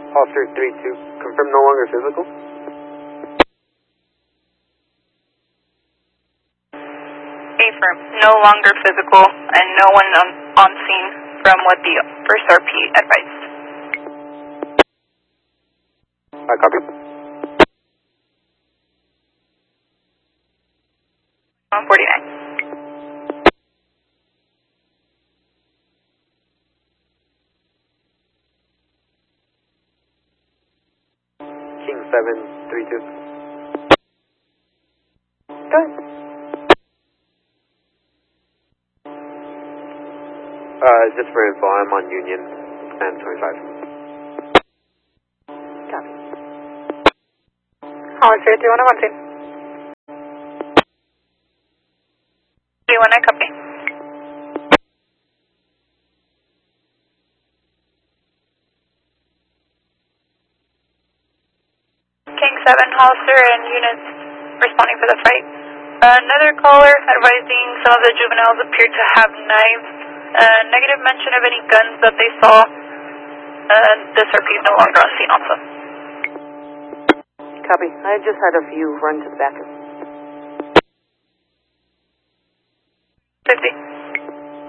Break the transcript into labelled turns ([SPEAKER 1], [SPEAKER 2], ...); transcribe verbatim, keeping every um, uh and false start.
[SPEAKER 1] Officer three two, confirm no longer physical.
[SPEAKER 2] Affirm, no longer physical and no one on, on scene from what the first R P advised.
[SPEAKER 1] I copy.
[SPEAKER 2] one forty-nine.
[SPEAKER 1] King seven three two.
[SPEAKER 2] Go ahead.
[SPEAKER 1] Uh, just for info, I'm on Union and twenty-five.
[SPEAKER 2] Copy. Hollister, three one one two. three one, I copy. King seven, Hollister, and units responding for the fight. Another caller advising some of the juveniles appeared to have knives. Uh, negative mention of any guns that they saw. Uh, this R P is no longer on scene also.
[SPEAKER 3] Copy. I just had a few run to the back of